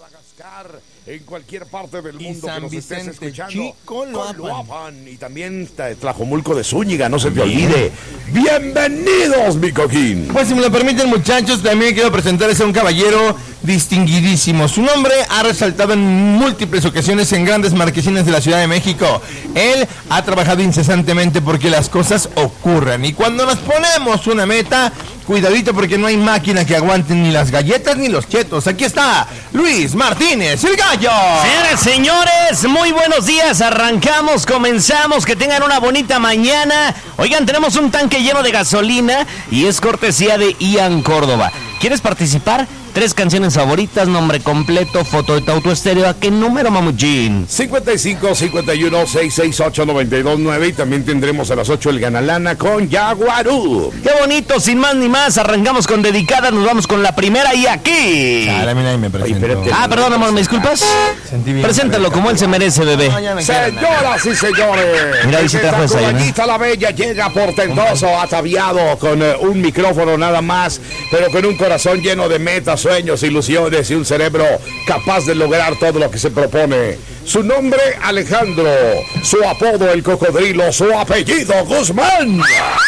Madagascar, en cualquier parte del mundo San que nos estés Vicente, escuchando. Chicoloapan. Y también Tlajomulco de Zúñiga, no se te olvide. ¡Bienvenidos, mi coquín! Pues si me lo permiten, muchachos, también quiero presentarles a un caballero distinguidísimo. Su nombre ha resaltado en múltiples ocasiones en grandes marquesinas de la Ciudad de México. Él ha trabajado incesantemente porque las cosas ocurran. Y cuando nos ponemos una meta, cuidadito porque no hay máquina que aguanten ni las galletas ni los chetos. Aquí está Luis Martínez, el gallo. Señoras, señores, muy buenos días. Arrancamos, comenzamos. Que tengan una bonita mañana. Oigan, tenemos un tanque lleno de gasolina y es cortesía de Ian Córdoba. ¿Quieres participar? 3 canciones favoritas, nombre completo, foto de tu autoestéreo. ¿A qué número, mamuchín? 55 51 668 929 y también tendremos a las 8 el Ganalana con Yaguarú. Qué bonito, sin más ni más. Arrancamos con dedicadas, nos vamos con la primera y aquí. Mira, ahí me presento. Perdón, amor, ¿me disculpas? Sentí bien. Preséntalo como él se merece, bebé. No, ya me quedan. Señoras y señores, Mira, ahí se trajo esa, ¿no? Cubanita la Bella llega portentoso, ataviado, con un micrófono nada más, pero con un corazón lleno de metas, sueños, ilusiones y un cerebro capaz de lograr todo lo que se propone. Su nombre, Alejandro. Su apodo, el Cocodrilo. Su apellido, Guzmán.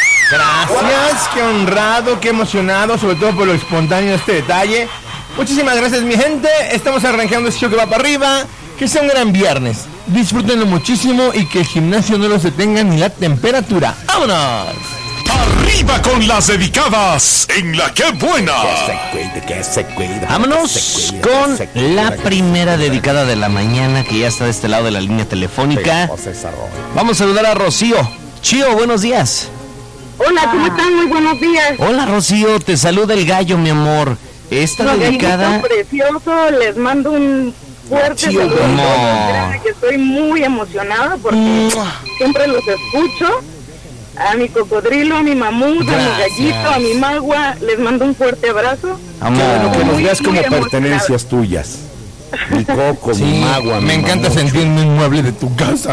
Gracias, qué honrado, qué emocionado, sobre todo por lo espontáneo de este detalle. Muchísimas gracias, mi gente. Estamos arrancando este show que va para arriba. Que sea un gran viernes. Disfrútenlo muchísimo y que el gimnasio no los detenga ni la temperatura. ¡Vámonos! Arriba con las dedicadas en La Qué Buena. Que se cuida. Vámonos con la primera dedicada de la mañana, que ya está de este lado de la línea telefónica. Vamos a saludar a Rocío. Chío, buenos días. Hola, ¿cómo están? Muy buenos días. Hola, Rocío, te saluda el gallo, mi amor. Esta dedicada... precioso, les mando un fuerte saludo. Créanme que estoy muy emocionada porque siempre los escucho. A mi cocodrilo, a mi mamut, a mi gallito, a mi magua, les mando un fuerte abrazo. Qué bueno que nos Muy, veas como muy emocionada. pertenencias tuyas. Mi coco, Sí, mi magua, me mi encanta mamut. sentirme un mueble de tu casa.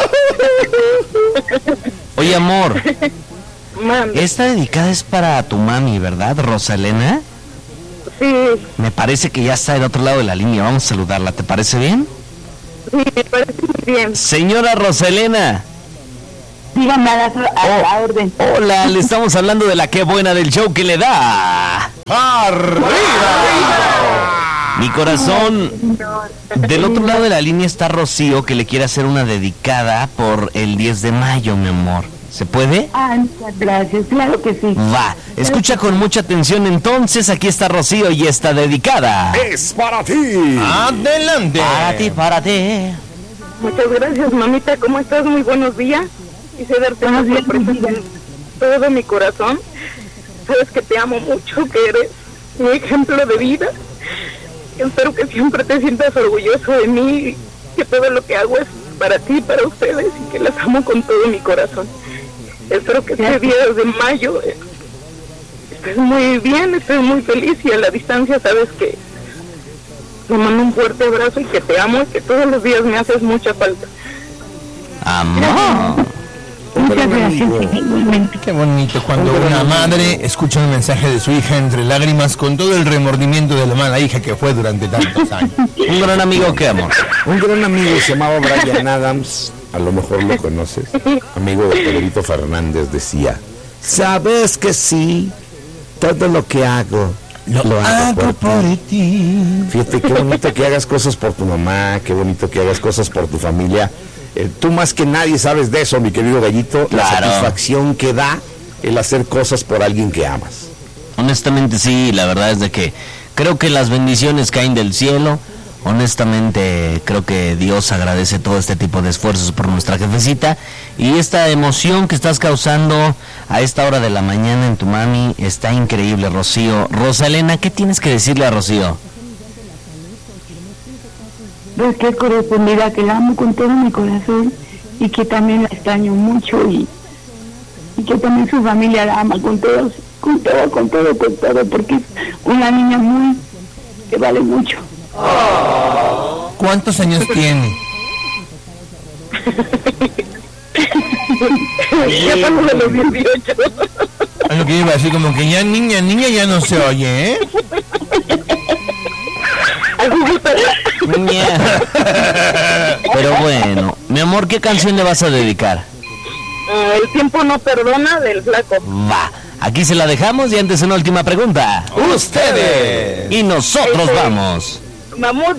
Oye, amor, Mande. esta dedicada es para tu mami, ¿verdad, Rosalena? Sí, Me parece que ya está del otro lado de la línea. Vamos a saludarla, ¿te parece bien? sí, me parece muy bien. Señora Rosalena. Díganme a la orden. Hola, le estamos hablando de la Qué Buena del show que le da. ¡Arriba! Mi corazón, del otro lado de la línea está Rocío, que le quiere hacer una dedicada por el 10 de mayo, mi amor. ¿Se puede? Ah, muchas gracias, claro que sí. Va, escucha con mucha atención entonces, aquí está Rocío y está dedicada. Es para ti. ¡Adelante! Para ti. Muchas gracias, mamita, ¿cómo estás? Muy buenos días. Quise darte una sorpresa con todo mi corazón. Sabes que te amo mucho, que eres mi ejemplo de vida. Espero que siempre te sientas orgulloso de mí, que todo lo que hago es para ti, para ustedes, y que las amo con todo mi corazón. Espero que este día de mayo estés muy bien, estés muy feliz, y a la distancia sabes que te mando un fuerte abrazo y que te amo y que todos los días me haces mucha falta. Amor. Muchas gracias, igualmente. Qué bonito cuando una madre escucha un mensaje de su hija entre lágrimas con todo el remordimiento de la mala hija que fue durante tantos años. Un gran amigo, ¿qué amor? Un gran amigo se llamaba Brian Adams, a lo mejor lo conoces, amigo de Pedrito Fernández, decía: sabes que sí, todo lo que hago lo hago por ti. Fíjate qué bonito que hagas cosas por tu mamá, qué bonito que hagas cosas por tu familia. Tú más que nadie sabes de eso, mi querido gallito, la Claro. satisfacción que da el hacer cosas por alguien que amas. Honestamente sí, la verdad es de que creo que las bendiciones caen del cielo. Honestamente creo que Dios agradece todo este tipo de esfuerzos por nuestra jefecita, y esta emoción que estás causando a esta hora de la mañana en tu mami está increíble, Rocío. Rosalena, ¿qué tienes que decirle a Rocío? Pues que correspondida, que la amo con todo mi corazón y que también la extraño mucho y que también su familia la ama con todo, porque es una niña muy que vale mucho. ¿Cuántos años tiene? Ya pasó de los 18. Es lo que iba a decir, como que ya niña ya no se oye, ¿eh? Pero bueno, mi amor, ¿qué canción le vas a dedicar? El tiempo no perdona, del Flaco. Va, aquí se la dejamos y antes una última pregunta. ¡Ustedes! Y nosotros vamos. Mamut,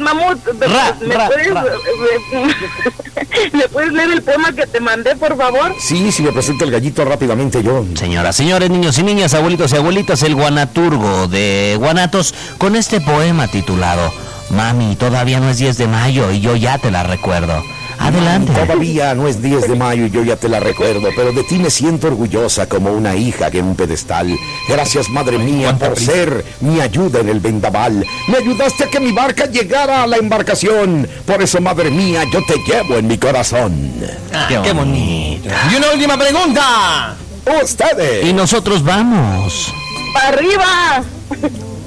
¿me puedes leer el poema que te mandé, por favor? Sí, si me presenta el gallito rápidamente yo. Señoras, señores, niños y niñas, abuelitos y abuelitas, el guanaturgo de Guanatos con este poema titulado Mami, todavía no es 10 de mayo y yo ya te la recuerdo. Adelante. Todavía no es 10 de mayo y yo ya te la recuerdo, pero de ti me siento orgullosa como una hija en un pedestal. Gracias, madre mía, por ser mi ayuda en el vendaval. Me ayudaste a que mi barca llegara a la embarcación. Por eso, madre mía, yo te llevo en mi corazón. Qué bonito. Y una última pregunta. Ustedes. Y nosotros vamos. ¡Para arriba!